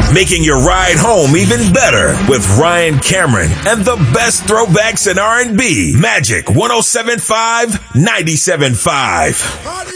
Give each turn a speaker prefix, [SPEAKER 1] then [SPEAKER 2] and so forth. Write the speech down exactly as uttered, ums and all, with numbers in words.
[SPEAKER 1] making your ride home even better with Ryan Cameron and the best throwbacks in R and B. Magic one oh seven point five, ninety-seven point five.